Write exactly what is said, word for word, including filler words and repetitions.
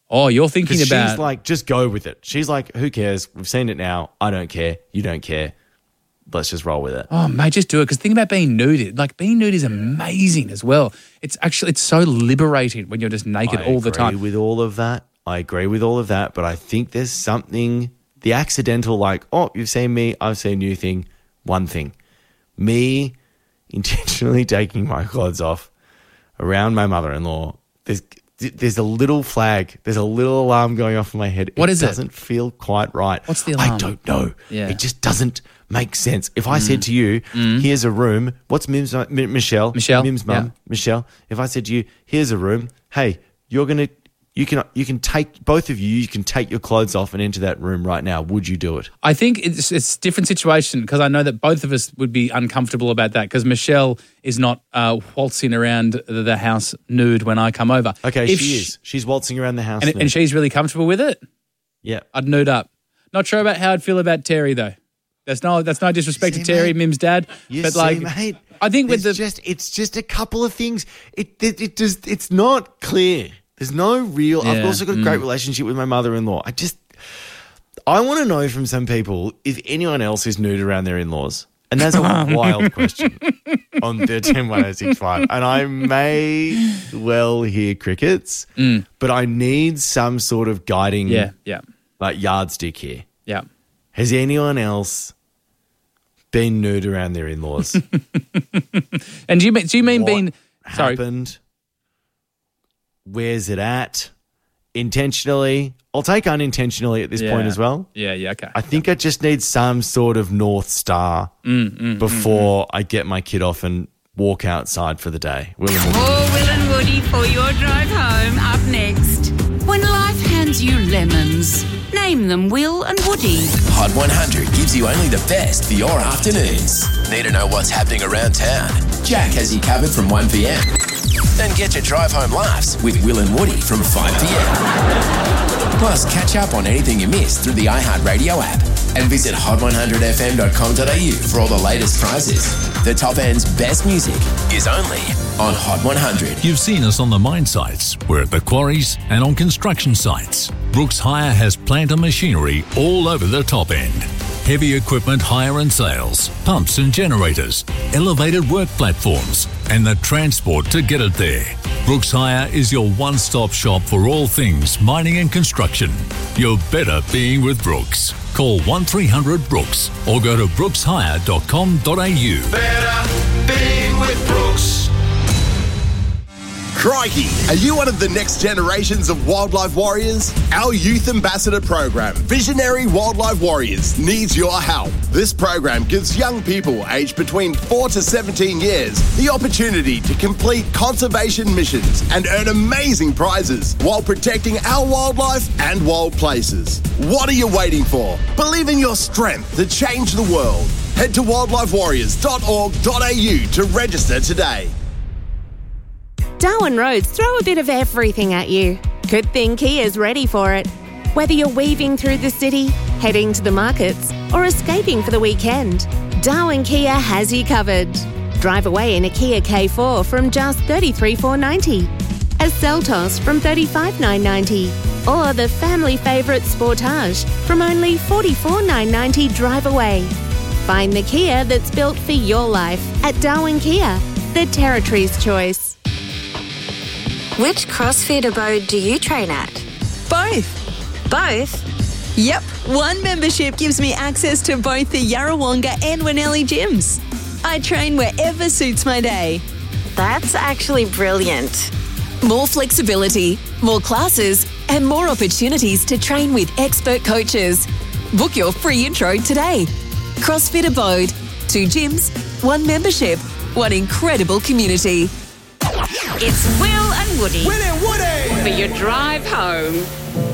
Oh, you're thinking 'Cause about... she's like, just go with it. She's like, who cares? We've seen it now. I don't care. You don't care. Let's just roll with it. Oh, mate, just do it. Because think about being nude. Like, being nude is amazing as well. It's actually, it's so liberating when you're just naked I all the agree time. with all of that. I agree with all of that. But I think there's something, the accidental, like, oh, you've seen me, I've seen you thing, one thing. Me intentionally taking my clothes off around my mother-in-law, there's there's a little flag, there's a little alarm going off in my head. What it is it? doesn't feel quite right. What's the alarm? I don't know. Yeah. It just doesn't make sense. If I said to you, here's a room, what's Mim's, M- Michelle? Michelle, Mim's mum, yeah. Michelle. If I said to you, here's a room, hey, you're going to, you can you can take, both of you, you can take your clothes off and enter that room right now. Would you do it? I think it's, it's a different situation because I know that both of us would be uncomfortable about that because Michelle is not uh, waltzing around the, the house nude when I come over. Okay, If she is. She's waltzing around the house. And, nude. and she's really comfortable with it? Yeah. I'd nude up. Not sure about how I'd feel about Terry, though. That's no, that's no disrespect See, to Terry, mate, Mim's dad. You but see, like, mate, I think with there's the just it's just a couple of things. It it, it just it's not clear. There's no real. I've Yeah, also got a great relationship with my mother-in-law. I just I want to know from some people if anyone else is nude around their in-laws, and that's a wild question on thirteen one oh six five. And I may well hear crickets, Mm. but I need some sort of guiding, yeah, yeah, like yardstick here. yeah. Has anyone else been nude around their in-laws? And do you mean do you mean What being sorry? happened? Where's it at? Intentionally? I'll take unintentionally at this Yeah. point as well. Yeah, yeah, okay. I think I just need some sort of North Star Mm, before I get my kid off and walk outside for the day. Will and Woody. Oh, Will and Woody for your drive home. Up next. When life hands you lemons, name them Will and Woody. Hot one hundred gives you only the best for your afternoons. Need to know what's happening around town? Jack has you covered from one p.m. Then get your drive home laughs with Will and Woody from five p.m. Plus, catch up on anything you missed through the iHeartRadio app and visit hot one hundred f m dot com dot a u for all the latest prizes. The top end's best music is only on Hot one hundred. You've seen us on the mine sites, we're at the quarries and on construction sites. Brooks Hire has plant and machinery all over the top end. Heavy equipment hire and sales, pumps and generators, elevated work platforms, and the transport to get it there. Brooks Hire is your one-stop shop for all things mining and construction. You're better being with Brooks. Call one three hundred Brooks or go to brooks hire dot com dot a u. Better being with Brooks. Crikey! Are you one of the next generations of wildlife warriors? Our Youth Ambassador program, Visionary Wildlife Warriors, needs your help. This program gives young people aged between four to seventeen years the opportunity to complete conservation missions and earn amazing prizes while protecting our wildlife and wild places. What are you waiting for? Believe in your strength to change the world. Head to wildlife warriors dot org dot a u to register today. Darwin Roads throw a bit of everything at you. Good thing Kia's ready for it. Whether you're weaving through the city, heading to the markets, or escaping for the weekend, Darwin Kia has you covered. Drive away in a Kia K four from just thirty-three thousand four hundred ninety dollars, a Seltos from thirty-five thousand nine hundred ninety dollars, or the family favourite Sportage from only forty-four thousand nine hundred ninety dollars drive away. Find the Kia that's built for your life at Darwin Kia, the Territory's choice. Which CrossFit abode do you train at? Both. Both? Yep. One membership gives me access to both the Yarrawonga and Winnelli gyms. I train wherever suits my day. That's actually brilliant. More flexibility, more classes, and more opportunities to train with expert coaches. Book your free intro today. CrossFit Abode. Two gyms, one membership, one incredible community. It's Will and Woody. Will and Woody! For your drive home.